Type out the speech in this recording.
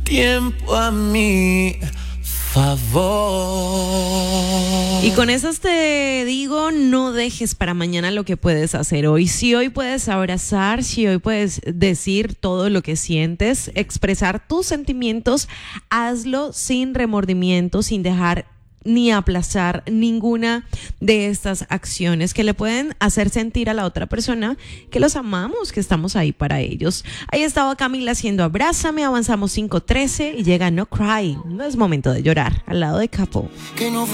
tiempo a mi favor. Y con esas te digo, no dejes para mañana lo que puedes hacer hoy. Si hoy puedes abrazar, si hoy puedes decir todo lo que sientes, expresar tus sentimientos, hazlo sin remordimiento, sin dejar ni aplazar ninguna de estas acciones que le pueden hacer sentir a la otra persona que los amamos, que estamos ahí para ellos. Ahí estaba Camila haciendo Abrázame, avanzamos 5:13 y llega No Cry. No es momento de llorar, al lado de Capo. Que no